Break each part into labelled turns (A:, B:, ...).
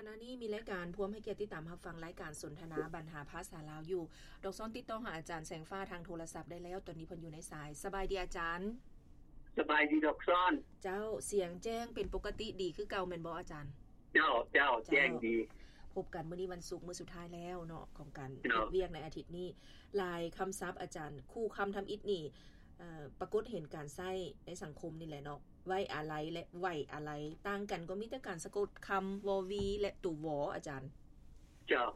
A: ณะนี้มีรายการพร้อมให้เกียรติติดตามรับฟังรายการสนทนาบรรหาภาษาลาวอยู่ดอกซ้อนติดต่อหาอาจารย์แสงฟ้าทางโทรศัพท์ได้แล้วตอนนี้เพิ่นอยู่ในสายสบายดีอาจารย์
B: สบายดีดอกซ้อน
A: เจ้าเสียงแจ้งเป็นปกติดีคือเก่าแม่นบ่อาจารย์
B: เจ้าแจ้งดี
A: พบกันมื้อนี้วันศุกร์มื้อสุดท้ายแล้วเนาะของการเฮ็ดเวียกในอาทิตย์นี้ลายคำศัพท์อาจารย์คู่คำทำอิฐนี่ปรากฏเห็นการใช้ในสังคมนี่แหละเนาะไว้อะไรและไหวอะไรต่างกันก็มีแต่การสะกดคำวอวีและตัววออาจารย์
B: เจ้า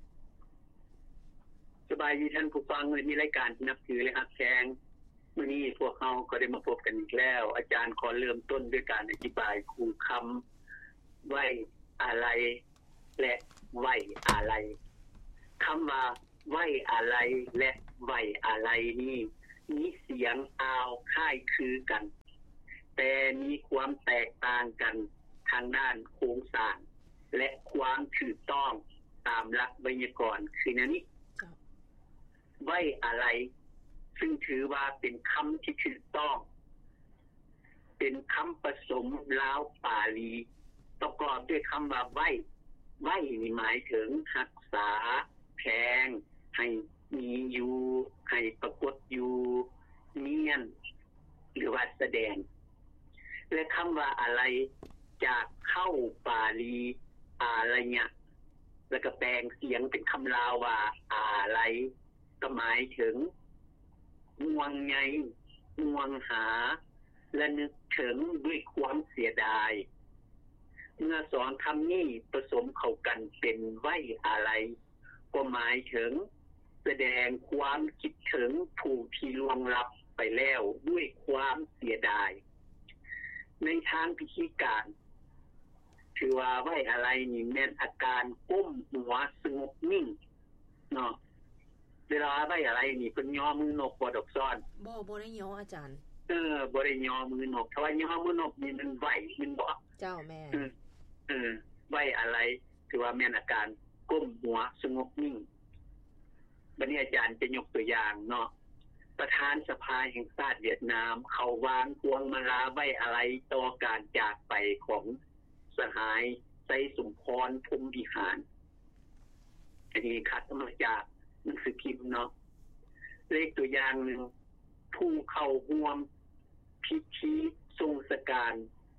B: สบายดีท่านผู้ฟังมีรายการที่นับถือและฮักแพงมื้อนี้พวกเราก็ได้มาพบกันอีกแล้วอาจารย์ขอเริ่มต้นด้วยการอธิบายคู่คำไว้อะไรและไหวอะไรคำว่าไหวอะไรและไหวอะไรนี่มีเสียงอาวคล้ายคือกันแต่มีความแตกต่างกันทางด้านโครงสร้างและความถูกต้องตามหลักไวยากรณ์คือนั้นนี้ไหวอะไรซึ่งถือว่าเป็นคำที่ถูกต้องเป็นคำผสมลาวปาลีประกอบด้วยคำว่าไหวนี่หมายถึงรักษาแพงให้มีอยู่ให้ปรากฏอยู่เนียนหรือว่าแสดงและคำว่าอะไรจากเข้าปาลีอะไรเนี่ยแล้วก็แปลงเสียงเป็นคำลาวว่าอะไรก็หมายถึงง่วงไงง่วงหาและนึกถึงด้วยความเสียดายเมื่อสองคำนี้ผสมเข้ากันเป็นไว้อะไรก็หมายถึงแสดงความคิดถึงผู้ที่ล่วงลับไปแล้วด้วยความเสียดายในทางพิธีการถือว่าไว้อะไรนี่แม่นอาการก้มหัวสงบนิ่งเนาะเวลาไว้อะไรนี่เพิ่นย่อมือนกบ่ดอกซ้อน
A: บ่ได้ย่ออาจารย์
B: บ่ได้ย่อมือนกถ้าว่าย่อมือนกนี่มันไหวมันบ่
A: เจ้าแม่
B: ไว้อะไรถือว่าแม่นอาการก้มหัวสงบนิ่งบัดนี้อาจารย์จะยกตัวอย่างเนาะประธานสภาแห่งชาติเวียดนามเขาวางพวงมาลาไว้อะไรต่อการจากไปของสหายไสสมพรพรหมวิหารอันนี้คัดมาจากหนังสือพิมพ์เนาะเลขตัวอย่างนึงผู้เข้าร่วมพิธีทรงสการ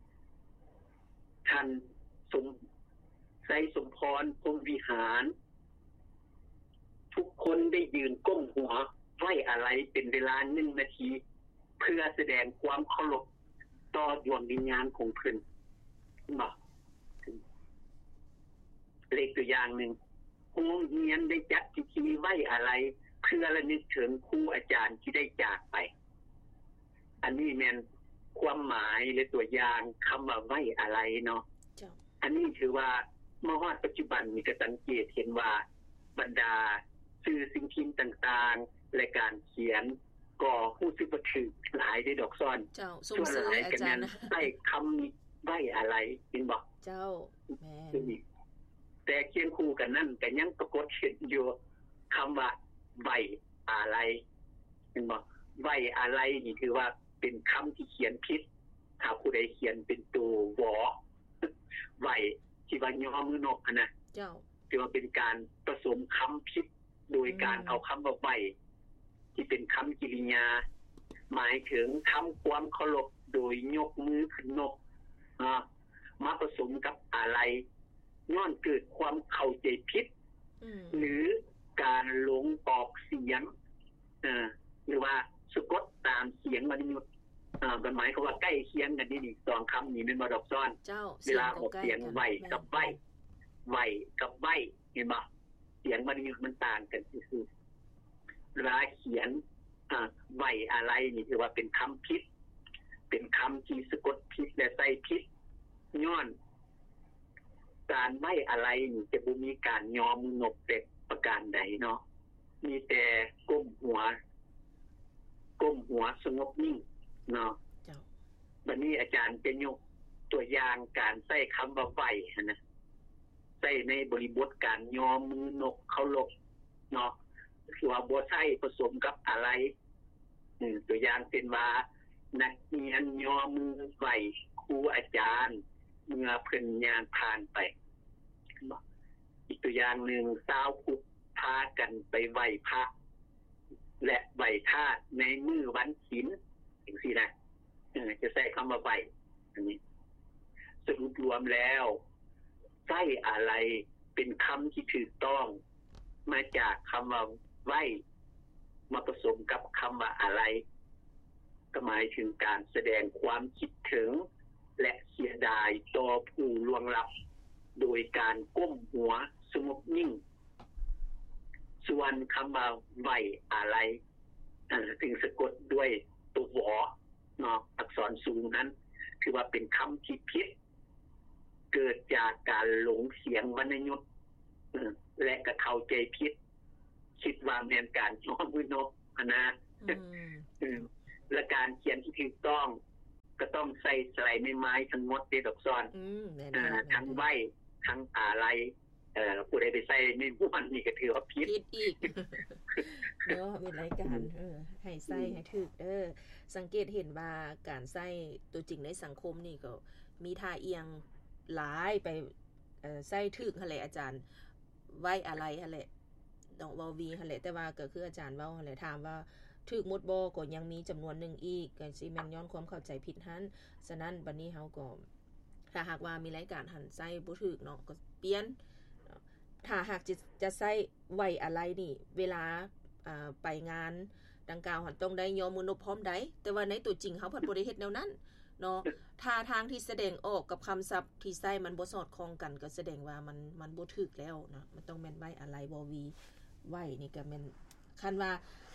B: ท่านไสสมพรพรหมวิหารทุกคนได้ยืนก้มหัวไว้อะไรเป็นเวลา1 นาทีเพื่อแสดงความเคารพต่อดวงวิญญาณของเพิ่นบ่เลขตัวอย่างนึงโรงเรียนได้จัดพิธีไว้อะไรเพื่อระลึกถึงครูอาจารย์ที่ได้จากไปอันนี้แม่นความหมายและตัวอย่างคำว่าไว้อะไรเนาะอันนี้ถือว่ามาฮอดปัจจุบันมีก็สังเกตเห็นว่าบรรดาสื่อสิ่งพิมพ์ต่างๆและการเขียนก็รู้สึกว่าถูกหลายได้ดอกซ้อน
A: เจ้าสมซื่ออาจารย์
B: ใช้คำไว้อะไรเป็นบ่
A: เจ้าแม่
B: แต่เคียงคู่กันนั่นก็ยังปรากฏเห็นอยู่คำว่าไว้อะไรเป็นบ่ไว้อะไรนี่คือว่าเป็นคำที่เขียนผิดถ้าผู้ใดเขียนเป็นตัววอไว้ที่ว่าย่อมือนกนะ
A: เจ้า
B: ถือว่าเป็นการผสมคำผิดโดยการเอาคำว่าไว้ที่เป็นคำกริยาหมายถึงทำความเคารพโดยยกมือขึ้นนกมาผสมกับอะไรย้อนเกิดความเข้าใจผิดหรือการหลงออกเสียงหรือว่าสะกดตามเสียงมนุษย์มันหมายความว่าใกล้เคียงกันนี่สองคำนี้เป็นบ่ดอกซ้อนเวลาออกเสียงไว้กับไว้กับไว้เห็นบ่เสียงมนุษย์มันต่างกันคือเวลาเขียนไว้อะไรนี่ถือว่าเป็นคำผิดเป็นคำที่สะกดผิดและใส่ผิดย้อนการไว้อะไรนี่จะบ่มีการยอมนกแต่ประการใดเนาะมีแต่ก้มหัวสงบนิ่งเนาะบัดนี้อาจารย์จะยกตัวอย่างการใช้คำว่าไว้นะใช้ในบริบทการยอมมือนกเคารพเนาะคือว่าบ่ใช้ผสมกับอะไรตัวอย่างเป็นว่านักเรียนยอมมือไหว้ครูอาจารย์เมื่อเพิ่นย่างผ่านไปอีกตัวอย่างหนึ่งชาวพุทธพากันไปไหว้พระและไหว้ธาตุในมื้อวันศีลจังซี่นะจะใช้คำว่าไหว้อันนี้สรุปรวมแล้วใช้อะไรเป็นคำที่ถูกต้องมาจากคำว่าไหว้มาผสมกับคำว่าอะไรก็หมายถึงการแสดงความคิดถึงและเสียดายต่อผู้ล่วงลับโดยการก้มหัวสงบนิ่งส่วนคำว่าไหว้อะไรถึงสะกดด้วยตัววอเนาะอักษรสูงนั้นคือว่าเป็นคำที่ผิดเกิดจากการหลงเสียงวรรณยุกต์และก็เข้าใจผิดคิดว่าแม่นการย้อมมือนกนะและการเขียนที่ถูกต้องก็ต้องใส่สระไม้ทั้งหมดเด้ดอกซ้อนทั้งไหว้ทั้งอะไรผู้ใดไปใส่ไม่ม่วนนี่ก็ถือว่าผิด
A: อีกเนาะเป็นรายการให้ใส่ให้ถูกสังเกตเห็นว่าการใส่ตัวจริงในสังคมนี่ก็มีท่าเอียงหลายไปใส่ถูกหั่นแหละอาจารย์ไหว้อะไรหั่นแหละดอกวอวีหั่นแหละแต่ว่าก็คืออาจารย์เว้าหั่นแหละถามว่าถูกหมดบ่ก็ยังมีจำนวนหนึ่งอีกก็สิแม่นย้อนความเข้าใจผิดหั่นฉะนั้นบัดนี้เฮาก็ถ้าหากว่ามีรายการหันใส่บ่ถูกเนาะก็เปลี่ยนถ้าหากจะใส่ไหว้อะไรนี่เวลาไปงานดังกล่าวหันต้องได้ยอมือนบพร้อมได้แต่ว่าในตัวจริงเฮาพัดบ่ได้เฮ็ดแนวนั้นเนาะท่าทางที่แสดงออกกับคำศัพท์ที่ใส่มันบ่สอดคล้องกันก็แสดงว่ามันบ่ถูกแล้วนะมันต้องแม่นไหว้อะไรบ่วีไหว้นี่ก็แม่นคันว่า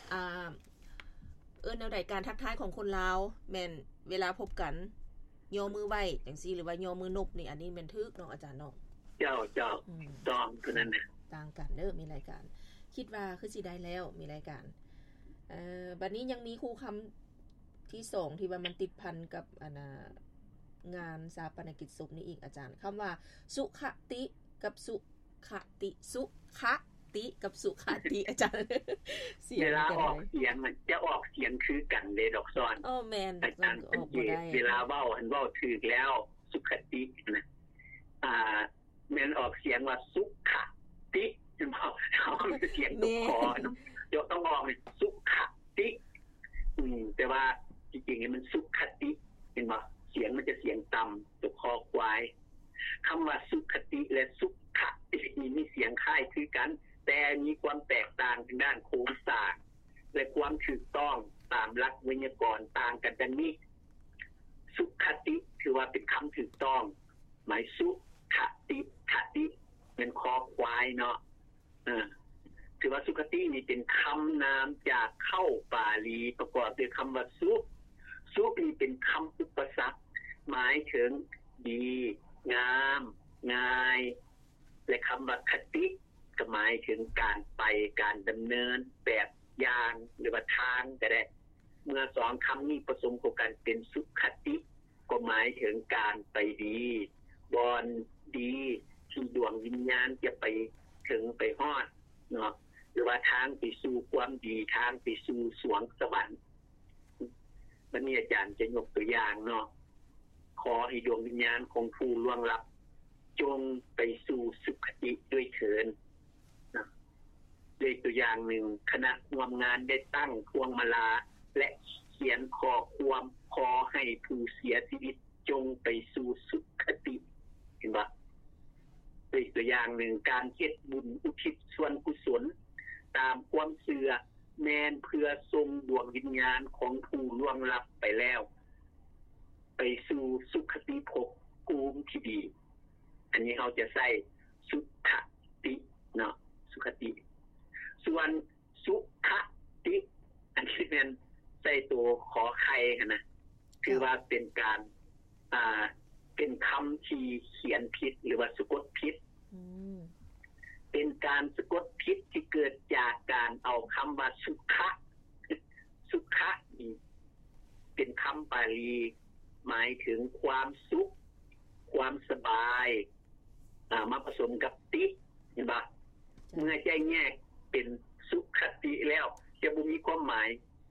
A: แนวใดการทักทายของคนลาวแม่นเวลาพบกันยอมือไหว้จังซี่หรือว่ายอมือนบนี่อันนี้แม่นถูกเนาะอาจารย์เนาะ
B: เจ้าต้องคือนั้นน่ะ
A: ต่างกันเด้อมีรายการคิดว่าคือสิได้แล้วมีรายการบัดนี้ยังมีคู่คำที่2ที่ว่ามันติดพันกับงานสถาปนกิจศพนี่อีกอาจารย์คำว่าสุขติกับสุขติสุขติกับสุขติอาจารย์
B: เสียงเวลาออกเสียงมันจะออกเสียงคือกันเด้ดอกซ้อน
A: แม่น
B: อาจารย์ออกบ่ได้เวลาเว้าเว้าถูกแล้วสุขตินะแม่นออกเสียงว่าสุขติจังบ่เอาเสียงตกคอเนาะยกต้องออกเป็นสุขติแต่ว่าจริงๆมันสุขติเห็นบ่เสียงมันจะเสียงต่ำตกคอควายคำว่าสุขติและสุขติมีเสียงคล้ายคือกันแต่มีความแตกต่างทางด้านโครงสร้างและความถูกต้องตามหลักไวยากรณ์ต่างกันดังนี้สุขติคือว่าเป็นคำถูกต้องหมายสุขติเป็นคอควายเนาะถือว่าสุขตินี่เป็นคำนามจากเข้าบาลีประกอบด้วยคำว่าสุนี่เป็นคำอุปสรรคหมายถึงดีงามง่ายและคำว่าคติก็หมายถึงการไปการดำเนินแบบอย่างหรือว่าทางก็ได้เมื่อสองคำนี้ผสมกันเป็นสุขติก็หมายถึงการไปดีบอนดีที่ดวงวิญญาณจะไปถึงไปฮอดเนาะหรือว่าทางไปสู่ความดีทางไปสู่สวงสวรรค์วันนี้อาจารย์จะยกตัวอย่างเนาะขอให้ดวงวิญญาณของผู้ล่วงลับจงไปสู่สุขติด้วยเถิดนะด้วยตัวอย่างหนึ่งคณะร่วมงานได้ตั้งพวงมาลาและเขียนขอความขอให้ผู้เสียชีวิตจงไปสู่สุขติเห็นบ่ด้วยตัวอย่างหนึ่งการเฮ็ดบุญอุทิศส่วนกุศลตามความเชื่อแม้นเพื่อส่งดวงวิญญาณของผู้ล่วงลับไปแล้วไปสู่สุขติภพภูมิที่ดีอันนี้เราจะใส่สุขติเนาะสุขติส่วนสุขติอันที่เป็นใส่ตัวขอไข่นะคือว่าเป็นการเป็นคำที่เขียนผิดหรือว่าสะกดผิดเป็นการสะกดผิดที่เกิดจากการเอาคำว่าสุขนี่เป็นคำบาลีหมายถึงความสุขความสบายมาผสมกับติเห็นป่ะเมื่อใจแยกเป็นสุขติแล้วจะบ่มีความหมาย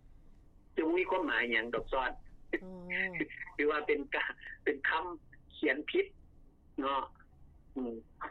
B: อย่างดอกซ้อนคือว่าเป็นคำเขียนผิดเนาะสา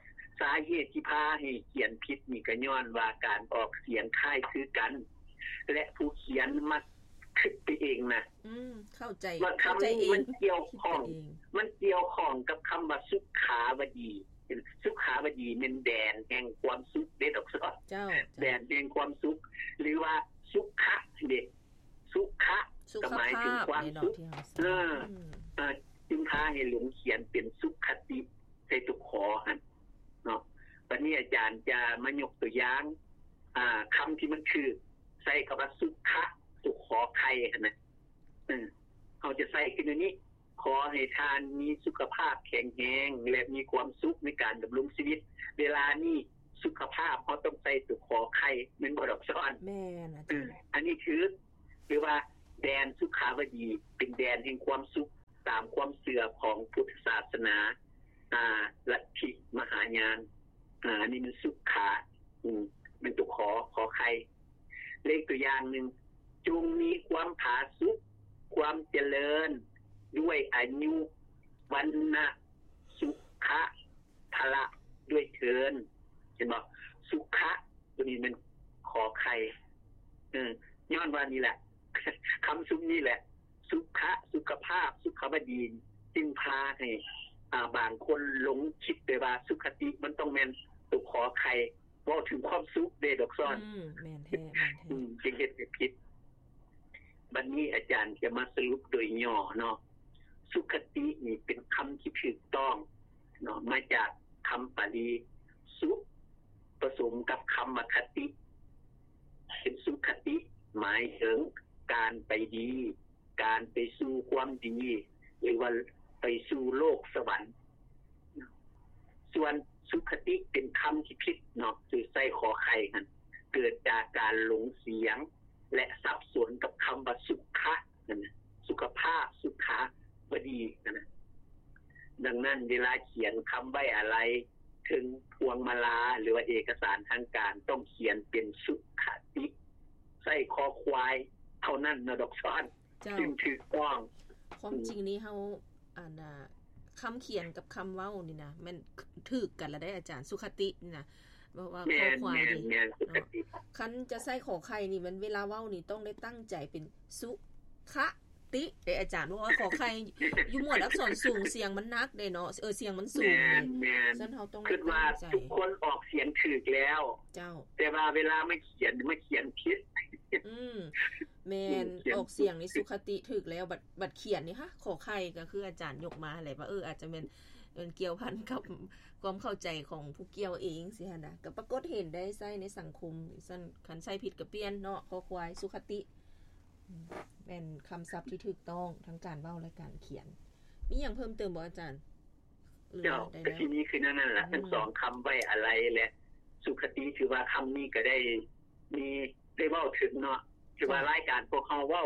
B: าเหตุที่พาให้เขียนผิดนี่ก็ย้อนว่าการออกเสียงคล้ายคือกันและผู้เขียนมักคิดไปเองนะ
A: เข้าใจ
B: เองมันเกี่ยวข้องกับคำว่าสุขาวดีสุขาวดีเป็นแดนแห่งความสุขเด้ดอกสอด
A: เจ้า
B: แดนแห่งความสุขหรือว่าสุขะเด้สุขะหมายถึงความสุขจึงพาให้หลวงเขียนเป็นสุขติใส่ตุขอหั่นเนาะวันนี้อาจารย์จะมายกตัวอย่างคำที่มันคือใส่คำว่าสุขะสุขอไข่นะเขาจะใส่ขึ้นในนี้ขอให้ทานมีสุขภาพแข็งแรงและมีความสุขในการดำรงชีวิตเวลานี้สุขภาพเขาต้องใส่สุขอไข่เหมือนบ่ดอกซ้อน
A: แม่น
B: อันนี้คือหรือว่าแดนสุขาวดีเป็นแดนแห่งความสุขตามความเชื่อของพุทธศาสนาลัทธิมหายานอันนี้มันสุขะเป็นตัวขอไข่เลขตัวอย่างนึงจงมีความผาสุกความเจริญด้วยอายุวันนะสุขะพละด้วยเถิดเห็นบ่สุขะตัวนี้มันขอไข่ย้อนว่านี่แหละคำซุมนี่แหละสุขะสุขภาพสุขบดีจึงพาให้บางคนหลงคิดไปว่าสุขติมันต้องแม่นตัวขอไข่ว่าถึงความสุขเด้ดอกซ้อน
A: แม่นแท้
B: จึงเฮ็ดให้ผิดบัดนี้อาจารย์จะมาสรุปโดยย่อเนาะสุขตินี่เป็นคำที่ถูกต้องเนาะมาจากคำปาลีสุผสมกับคำว่าคติเป็นสุขติหมายถึงการไปดีการไปสู่ความดีหรือว่าไปสู่โลกสวรรค์ส่วนสุขติเป็นคำที่ผิดเนาะคือใส่ขอไข่กันเกิดจากการหลงเสียงและสับสนกับคำว่าสุขะนั่นสุขภาพสุขะบดีนะดังนั้นเวลาเขียนคำไว้อะไรถึงพวงมาลาหรือว่าเอกสารทางการต้องเขียนเป็นสุขติใส่คอควายเท่านั้นนะดอกซ้อนจึงถูกต้อง
A: ความจริงนี้เฮาคำเขียนกับคำเว้านี่นะมันถูกกันแล้วได้อาจารย์สุขตินี่นะบอกว่าคอควายนี่คันจะใส่ขอไข่นี่มันเวลาเว้านี่ต้องได้ตั้งใจเป็นสุขติเด้อาจารย์บอกว่าขอไข่อยู่หมวดอักษรสูงเสียงมันนักเด้เนาะเสียงมันสูงซั่นเฮาต้อง
B: คิดว่าทุกคนออกเสียงถูกแล้ว
A: เจ้า
B: แต่ว่าเวลาไม่เขียนผิด
A: แม่นออกเสียงนี่สุขติถูกแล้วบัดเขียนนี่ฮะขอไข่ก็คืออาจารย์ยกมาอะไรว่าอาจจะเป็นเกี่ยวพันกับความเข้าใจของผู้เกี่ยวเองสิฮะนะก็ปรากฏเห็นได้ใช้ในสังคมซั่นคันใช้ผิดก็เปลี่ยนเนาะขอควายสุขติเป็นคำศัพท์ที่ถูกต้องทั้งการเว้าและการเขียนมีหยังเพิ่มเติมบ่อาจารย์
B: ได้แล้วทีนี้คือนั่นแหละทั้ง2คำไว้อะไรและสุขติถือว่าคำนี้ก็ได้มีได้เว้าถึงเนาะคือว่ารายการพวกเฮาเว้า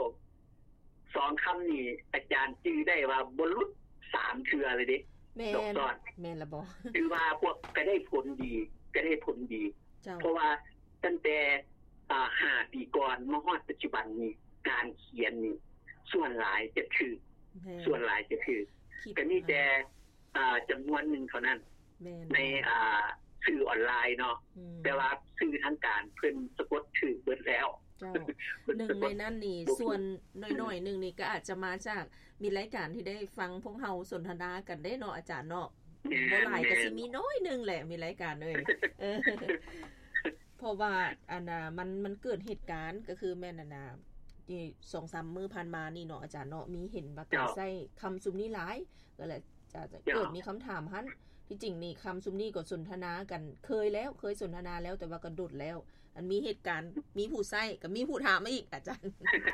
B: 2คำนี้อาจารย์จื้อได้ว่าบ่หลุด3เทื่อเลยเด้
A: แม่นละบ่
B: คือว่าพวกก็ได้ผลดีเพราะว่าตั้งแต่5ปีก่อนมาฮอดปัจจุบันนี้การเขียนนี่ส่วนหลายจะคือก็มีแต่จำนวนนึงเท่านั้นในสื่อออนไลน์เนาะแต่ว่าสื่อทางการเพิ่นสะกดชื่อเบิดแล้ว
A: หนึ่งในนั้นนี่ส่วนน้อยๆนึงนี่ก็อาจจะมาจากมีรายการที่ได้ฟังพวกเฮาสนทนากันได้เนาะอาจารย์เนาะบ่หลายก็สิมีน้อยนึงแหละมีรายการเลยเพราะว่ามันเกิดเหตุการณ์ก็คือแม่นน่ะที่ 2-3 มื้อผ่านมานี่เนาะอาจารย์เนาะมีเห็นว่าการใช้คำซุมนี้หลายก็เลยจะเกิดมีคำถามหั่นที่จริงนี่คำซุมนี้ก็สนทนากันเคยสนทนาแล้วแต่ว่าก็ดุดแล้วอันมีเหตุการณ์มีผู้ใช้ก็มีผู้ถามมาอีกอาจารย์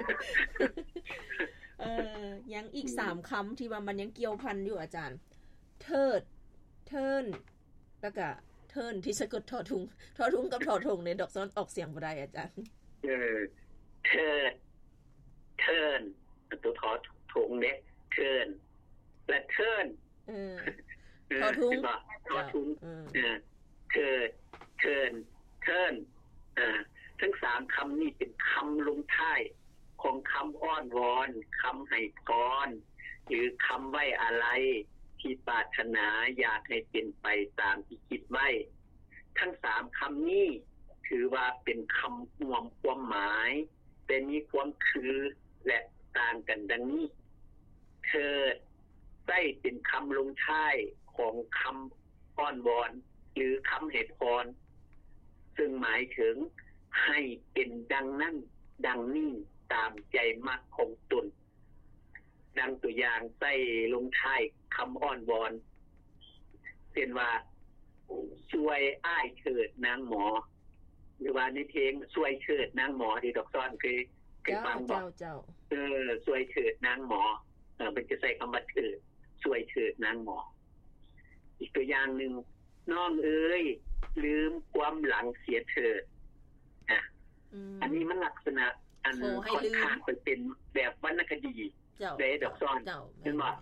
A: ยังอีก3คำที่ว่ามันยังเกี่ยวพันอยู่อาจารย์เทินแล้วก็เทินที่สะกดทอทุงกับทอทงในดอกซ้อนออกเสียงบ่ได้อาจารย์
B: เทินตัวทอทงเด้เทินและเทิน
A: ทอทุง
B: เทินทั้ง3คำนี้เป็นคำลงท้ายของคำอ้อนวอนคำให้พรหรือคำไว้อะไรที่ปรารถนาอยากให้เป็นไปตามที่คิดไว้ทั้ง3คำนี้ถือว่าเป็นคำรวมความหมายแต่มีความคือและต่างกันดังนี้เถิดใช้เป็นคำลงท้ายของคำอ้อนวอนหรือคำให้พรซึ่งหมายถึงให้เป็นดังนั้นดังนี้ตามใจมักของตนดังตัวอย่างใส่ลงท้ายคำอ้อนวอนเป็นว่าช่วยอ้ายเถิดนางหมอหรือว่าในเพลงช่วยเถิดนางหมอที่ดอกซ้อนคือฟังบอกช่วยเถิดนางหมอเป็นจะใส่คำว่าเถิดช่วยเถิดนางหมออีกตัวอย่างนึงน้องเอ้ยลืมความหลังเสียเถิดอันนี้มันลักษณะอันค่อนข้างเป็นแบบวรรณคดีได้ดอกซ้อนเป็นว่า